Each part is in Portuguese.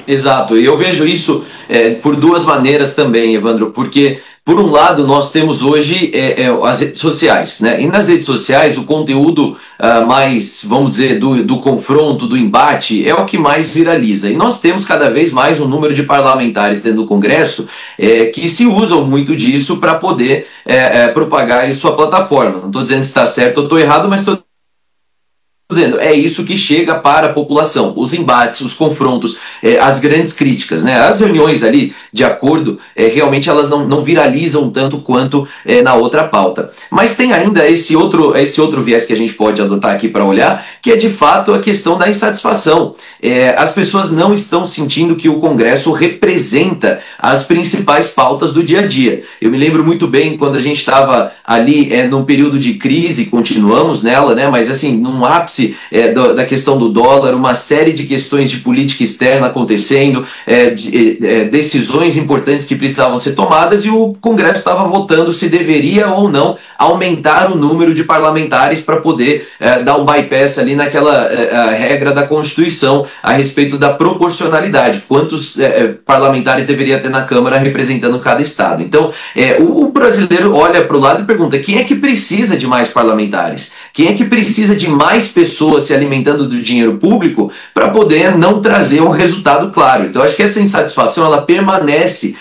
Exato, e eu vejo isso por duas maneiras também, Evandro, porque, por um lado, nós temos hoje as redes sociais, né? E nas redes sociais, o conteúdo mais, vamos dizer, do confronto, do embate, é o que mais viraliza. E nós temos cada vez mais um número de parlamentares dentro do Congresso que se usam muito disso para poder propagar em sua plataforma. Não estou dizendo se está certo ou estou errado, mas estou dizendo, é isso que chega para a população, os embates, os confrontos, as grandes críticas, né? As reuniões ali de acordo, realmente elas não viralizam tanto quanto na outra pauta. Mas tem ainda esse outro viés que a gente pode adotar aqui para olhar, que é de fato a questão da insatisfação. As pessoas não estão sentindo que o Congresso representa as principais pautas do dia a dia. Eu me lembro muito bem quando a gente estava ali num período de crise, continuamos nela, né? Mas assim, num ápice da questão do dólar, uma série de questões de política externa acontecendo, decisões importantes que precisavam ser tomadas, e o Congresso estava votando se deveria ou não aumentar o número de parlamentares para poder dar um bypass ali naquela regra da Constituição a respeito da proporcionalidade, quantos parlamentares deveria ter na Câmara representando cada estado. Então, o brasileiro olha para o lado e pergunta, quem é que precisa de mais parlamentares? Quem é que precisa de mais pessoas se alimentando do dinheiro público para poder não trazer um resultado claro? Então, acho que essa insatisfação ela permanece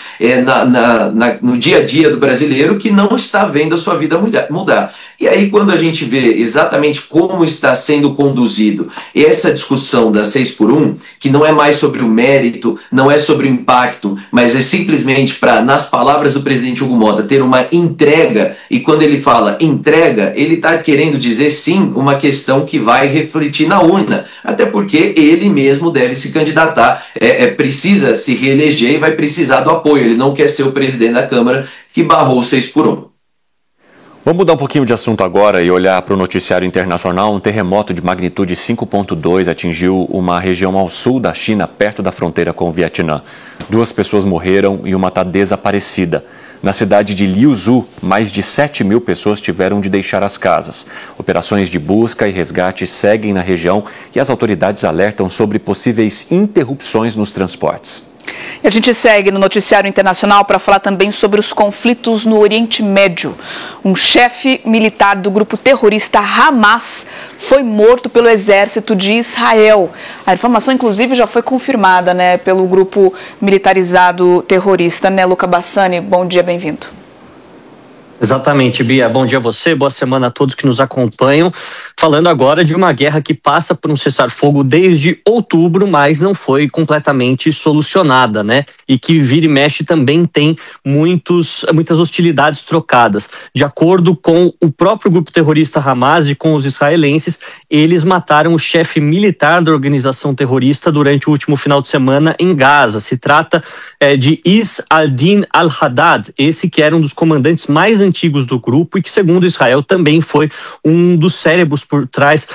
no dia a dia do brasileiro, que não está vendo a sua vida mudar. E aí, quando a gente vê exatamente como está sendo conduzido essa discussão da 6x1, que não é mais sobre o mérito, não é sobre o impacto, mas é simplesmente para, nas palavras do presidente Hugo Motta, ter uma entrega, e quando ele fala entrega, ele está querendo dizer, sim, uma questão que vai refletir na urna, até porque ele mesmo deve se candidatar, precisa se reeleger e vai precisar do apoio, ele não quer ser o presidente da Câmara que barrou o 6x1. Vamos mudar um pouquinho de assunto agora e olhar para o noticiário internacional. Um terremoto de magnitude 5,2 atingiu uma região ao sul da China, perto da fronteira com o Vietnã. 2 pessoas morreram e uma está desaparecida. Na cidade de Liuzhou, mais de 7.000 pessoas tiveram de deixar as casas. Operações de busca e resgate seguem na região e as autoridades alertam sobre possíveis interrupções nos transportes. E a gente segue no noticiário internacional para falar também sobre os conflitos no Oriente Médio. Um chefe militar do grupo terrorista Hamas foi morto pelo exército de Israel. A informação, inclusive, já foi confirmada, né, pelo grupo militarizado terrorista, né, Luca Bassani? Bom dia, bem-vindo. Exatamente, Bia. Bom dia a você, boa semana a todos que nos acompanham. Falando agora de uma guerra que passa por um cessar-fogo desde outubro, mas não foi completamente solucionada, né? E que vira e mexe também tem muitas hostilidades trocadas. De acordo com o próprio grupo terrorista Hamas e com os israelenses, eles mataram o chefe militar da organização terrorista durante o último final de semana em Gaza. Se trata de Is al-Din al-Haddad, esse que era um dos comandantes mais antigos do grupo e que, segundo Israel, também foi um dos cérebros por trás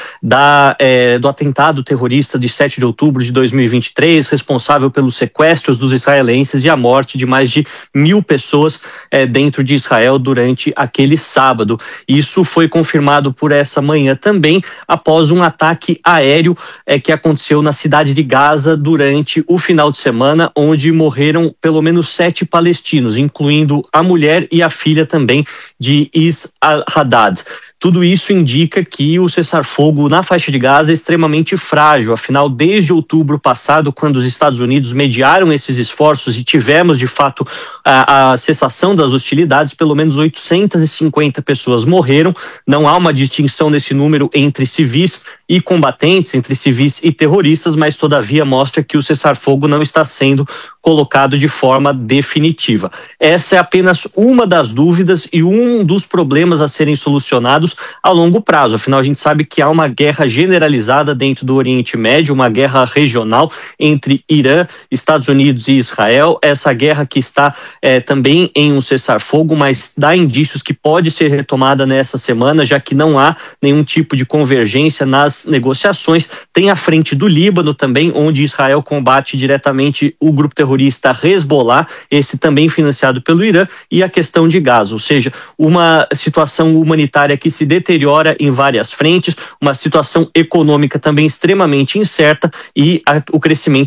do atentado terrorista de 7 de outubro de 2023, responsável pelos sequestros dos israelenses e a morte de mais de 1.000 pessoas dentro de Israel durante aquele sábado. Isso foi confirmado por essa manhã também, após um ataque aéreo que aconteceu na cidade de Gaza durante o final de semana, onde morreram pelo menos 7 palestinos, incluindo a mulher e a filha também de Is al-Haddad. Tudo isso indica que o cessar-fogo na faixa de Gaza é extremamente frágil. Afinal, desde outubro passado, quando os Estados Unidos mediaram esses esforços e tivemos, de fato, a cessação das hostilidades, pelo menos 850 pessoas morreram. Não há uma distinção nesse número entre civis e combatentes, entre civis e terroristas, mas, todavia, mostra que o cessar-fogo não está sendo colocado de forma definitiva. Essa é apenas uma das dúvidas e um dos problemas a serem solucionados a longo prazo. Afinal, a gente sabe que há uma guerra generalizada dentro do Oriente Médio, uma guerra regional entre Irã, Estados Unidos e Israel. Essa guerra que está também em um cessar-fogo, mas dá indícios que pode ser retomada nessa semana, já que não há nenhum tipo de convergência nas negociações. Tem a frente do Líbano também, onde Israel combate diretamente o grupo terrorista Hezbollah, esse também financiado pelo Irã, e a questão de Gaza, ou seja, uma situação humanitária que se deteriora em várias frentes, uma situação econômica também extremamente incerta e o crescimento